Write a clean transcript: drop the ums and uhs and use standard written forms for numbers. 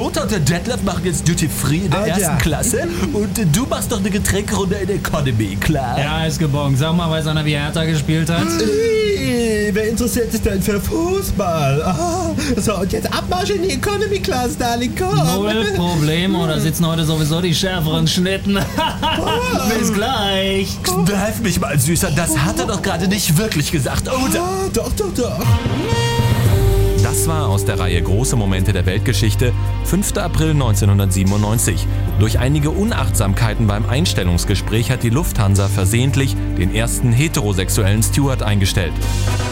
Lothar und der Detlef machen jetzt Duty-Free in der ersten Klasse und du machst doch eine Getränkerunde in der Economy, klar? Ja, ist gebongt. Sag mal, weiß einer, wie Hertha gespielt hat? Wer interessiert sich denn für Fußball? So, und jetzt Abmarsch in die Economy Class, Darling, komm. Null Problemo, da sitzen heute sowieso die schärferen Schnitten. Bis gleich. Kneif mich mal, Süßer, das hat er doch gerade nicht wirklich gesagt, oder? Doch. Das war aus der Reihe Große Momente der Weltgeschichte, 5. April 1997. Durch einige Unachtsamkeiten beim Einstellungsgespräch hat die Lufthansa versehentlich den ersten heterosexuellen Steward eingestellt.